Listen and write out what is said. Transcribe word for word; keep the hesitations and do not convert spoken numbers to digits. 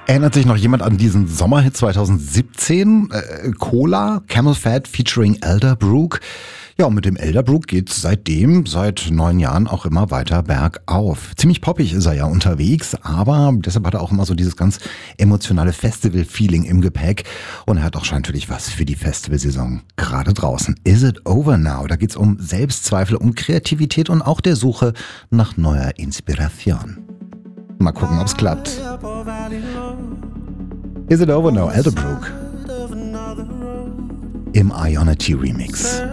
Erinnert sich noch jemand an diesen Sommerhit zwanzig siebzehn? Äh, Cola, Camel Fat featuring Elderbrook. Ja, und mit dem Elderbrook geht's seitdem, seit neun Jahren auch immer weiter bergauf. Ziemlich poppig ist er ja unterwegs, aber deshalb hat er auch immer so dieses ganz emotionale Festival-Feeling im Gepäck. Und er hat auch schon natürlich was für die Festivalsaison gerade draußen. Is it over now? Da geht's um Selbstzweifel, um Kreativität und auch der Suche nach neuer Inspiration. Mal gucken, ob's klappt. Is it over now? Elderbrook im Ionity Remix.